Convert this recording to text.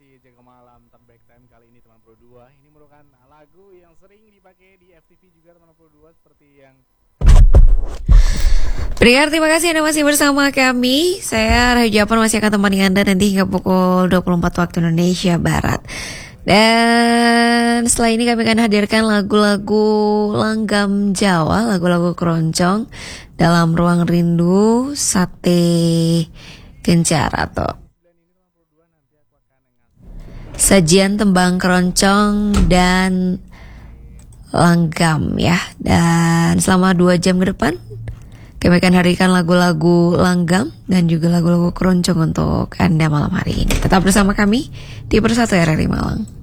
masih jaga malam Break Time kali ini teman Pro 2. Ini merupakan lagu yang sering dipakai di FTV juga teman Pro 2, seperti yang Pendengar, terima kasih Anda masih bersama kami. Saya Rahayu Japan masih akan temani Anda nanti hingga pukul 24 waktu Indonesia Barat. Dan setelah ini kami akan hadirkan lagu-lagu langgam Jawa, lagu-lagu keroncong dalam Ruang Rindu Sate Kencarato. Sajian tembang keroncong dan langgam ya. Dan selama 2 jam ke depan kami akan hadirkan lagu-lagu langgam dan juga lagu-lagu keroncong untuk Anda malam hari ini. Tetap bersama kami di Persatu RRI Malang.